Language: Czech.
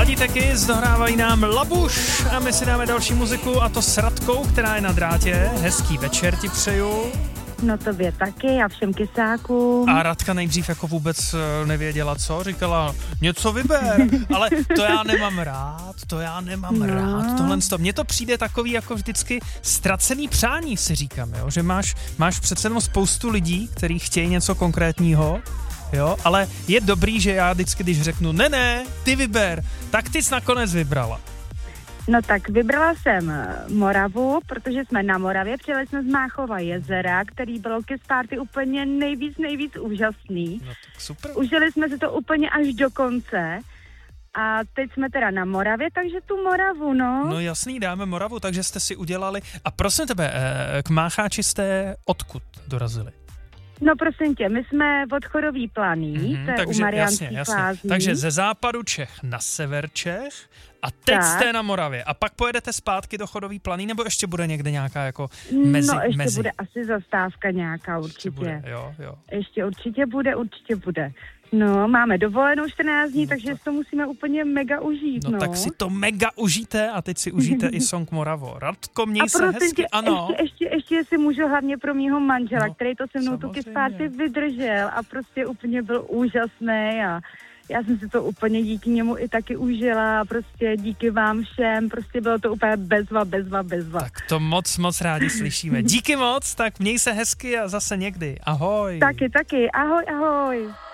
Ladíteky dohrávají nám Labuš a my si dáme další muziku a to s Radkou, která je na drátě. Hezký večer ti přeju. No tobě taky a všem kysákům. A Radka nejdřív jako vůbec nevěděla co, říkala něco vyber, ale to já nemám rád. Tohle mně to přijde takový jako vždycky ztracený přání, si říkám, jo? Že máš přece jenom spoustu lidí, kteří chtějí něco konkrétního. Jo, ale je dobrý, že já vždycky, když řeknu ne, ty vyber, tak ty jsi nakonec vybrala. No tak vybrala jsem Moravu, protože jsme na Moravě, přijeli jsme z Máchova jezera, který byl Kiss Party úplně nejvíc úžasný. No tak super. Užili jsme si to úplně až do konce a teď jsme teda na Moravě, takže tu Moravu, no. No jasný, dáme Moravu, takže jste si udělali. A prosím tebe, k Mácháči jste odkud dorazili? No prosím tě, my jsme od Chodový Planý, to je takže, u Mariánských Lázní. Takže ze západu Čech na sever Čech a teď jste na Moravě. A pak pojedete zpátky do Chodový Planý, nebo ještě bude někde nějaká jako mezi? No ještě bude asi zastávka nějaká určitě. Bude, jo. Ještě určitě bude. No, máme dovolenou 14 dní, takže to musíme úplně mega užít, no. Tak si to mega užijte a teď si užijte i song Moravo. Radko, měj se hezky, ano. Ještě si můžu hlavně pro mýho manžela, který to se mnou tu Kiss Party vydržel a prostě úplně byl úžasný a já jsem si to úplně díky němu i taky užila a prostě díky vám všem, prostě bylo to úplně bezva. Tak to moc rádi slyšíme. Díky moc, tak měj se hezky a zase někdy. Ahoj. Taky, ahoj.